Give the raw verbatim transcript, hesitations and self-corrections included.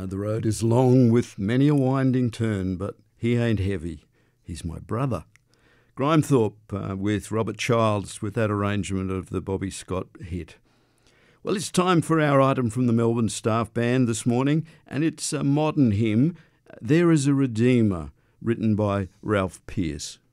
Uh, the road is long with many a winding turn, but he ain't heavy. He's my brother. Grimethorpe uh, with Robert Childs with that arrangement of the Bobby Scott hit. Well, it's time for our item from the Melbourne Staff Band this morning, and it's a modern hymn, There is a Redeemer, written by Ralph Pearce.